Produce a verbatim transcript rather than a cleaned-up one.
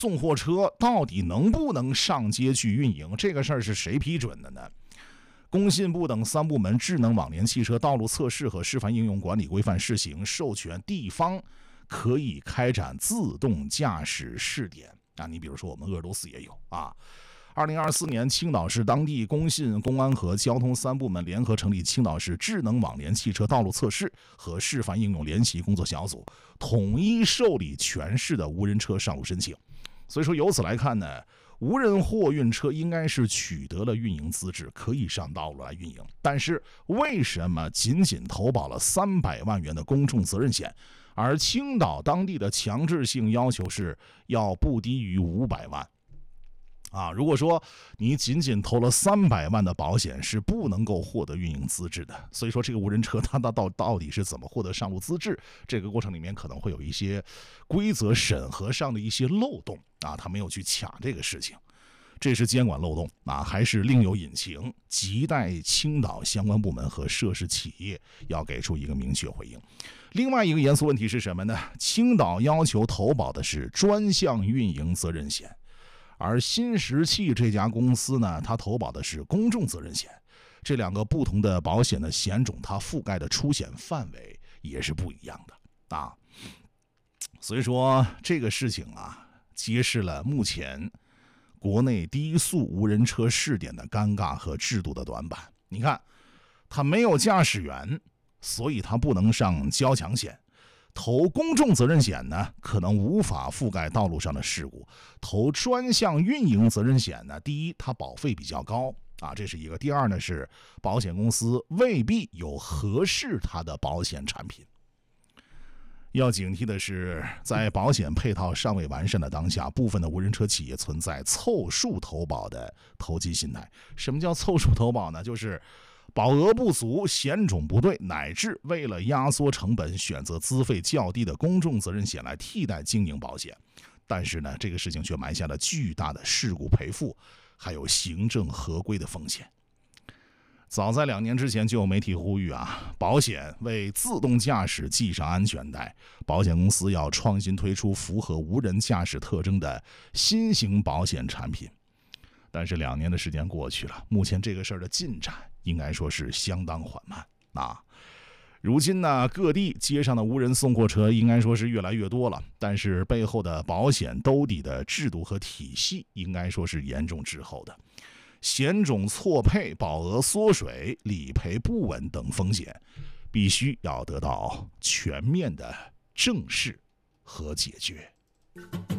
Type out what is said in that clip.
送货车到底能不能上街去运营，这个事儿是谁批准的呢？工信部等三部门智能网联汽车道路测试和示范应用管理规范试行，授权地方可以开展自动驾驶试点啊。你比如说我们鄂州市也有啊。二零二四年，青岛市当地工信、公安和交通三部门联合成立青岛市智能网联汽车道路测试和示范应用联席工作小组，统一受理全市的无人车上路申请。所以说，由此来看呢，无人货运车应该是取得了运营资质，可以上道路来运营。但是为什么仅仅投保了三百万元的公众责任险，而青岛当地的强制性要求是要不低于五百万？啊，如果说你仅仅投了三百万的保险，是不能够获得运营资质的。所以说，这个无人车它到到底是怎么获得上路资质？这个过程里面可能会有一些规则审核上的一些漏洞啊，他没有去卡这个事情，这是监管漏洞啊，还是另有隐情？亟待青岛相关部门和涉事企业要给出一个明确回应。另外一个严肃问题是什么呢？青岛要求投保的是专项运营责任险。而新石器这家公司呢，它投保的是公众责任险，这两个不同的保险的险种，它覆盖的出险范围也是不一样的啊。所以说这个事情啊，揭示了目前国内低速无人车试点的尴尬和制度的短板。你看，它没有驾驶员，所以它不能上交强险。投公众责任险呢，可能无法覆盖道路上的事故；投专项运营责任险呢，第一，它保费比较高啊，这是一个；第二呢，是保险公司未必有合适它的保险产品。要警惕的是，在保险配套尚未完善的当下，部分的无人车企业存在凑数投保的投机心态。什么叫凑数投保呢？就是保额不足、险种不对，乃至为了压缩成本，选择资费较低的公众责任险来替代经营保险。但是呢，这个事情却埋下了巨大的事故赔付，还有行政合规的风险。早在两年之前就有媒体呼吁啊，保险为自动驾驶系上安全带，保险公司要创新推出符合无人驾驶特征的新型保险产品。但是两年的时间过去了，目前这个事儿的进展应该说是相当缓慢啊。如今呢，各地街上的无人送货车应该说是越来越多了，但是背后的保险兜底的制度和体系应该说是严重滞后的，险种错配、保额缩水、理赔不稳等风险，必须要得到全面的正视和解决。